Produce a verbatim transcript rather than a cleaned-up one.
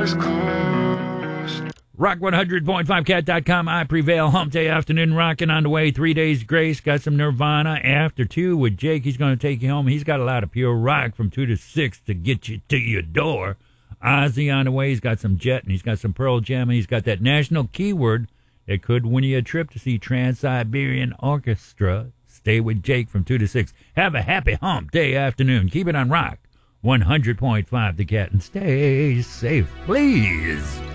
West Coast. Rock one hundred point five cat dot com. I Prevail. Hump Day afternoon rocking on the way. Three Days Grace. Got some Nirvana. After two with Jake. He's going to take you home. He's got a lot of pure rock from two to six to get you to your door. Ozzy on the way. He's got some Jet and he's got some Pearl Jam. And he's got that national keyword that could win you a trip to see Trans-Siberian Orchestra. Stay with Jake from two to six. Have a happy Hump Day afternoon. Keep it on Rock one hundred point five The Cat and stay safe, please.